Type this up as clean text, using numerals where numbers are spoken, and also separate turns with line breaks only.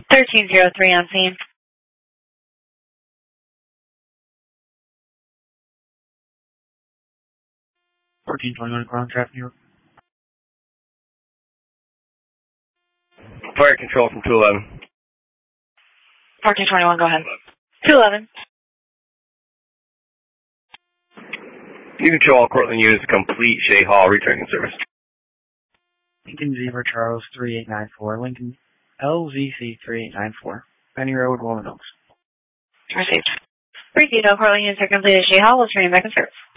1303 on scene.
1421 ground traffic, New York.
Fire control from 211.
1421, go ahead. 211.
You control all Cortland units to complete Shea Hall returning service.
Lincoln Zebra Charles 3894. Lincoln LZC 3894. Benny Road, Walnut Oaks.
Received. 3 Cortland units are completed. Shea Hall will turn back in service.